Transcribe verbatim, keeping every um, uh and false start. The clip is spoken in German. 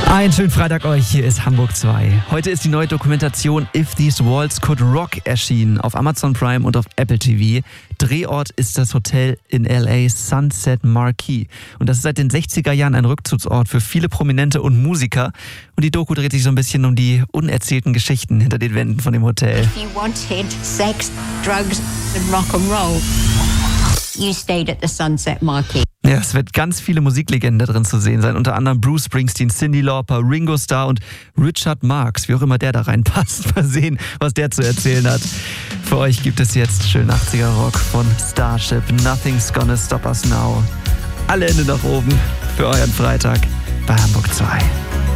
Einen schönen Freitag euch, hier ist Hamburg zwei. Heute ist die neue Dokumentation If These Walls Could Rock erschienen auf Amazon Prime und auf Apple T V. Drehort ist das Hotel in L A Sunset Marquis. Und das ist seit den sechziger Jahren ein Rückzugsort für viele Prominente und Musiker. Und die Doku dreht sich so ein bisschen um die unerzählten Geschichten hinter den Wänden von dem Hotel. If you wanted sex, drugs and rock and roll, you stayed at the Sunset Marquis. Ja, es wird ganz viele Musiklegenden da drin zu sehen sein. Unter anderem Bruce Springsteen, Cyndi Lauper, Ringo Starr und Richard Marx. Wie auch immer der da reinpasst. Mal sehen, was der zu erzählen hat. Für euch gibt es jetzt schön achtziger Rock von Starship. Nothing's gonna stop us now. Alle Hände nach oben für euren Freitag bei Hamburg zwei.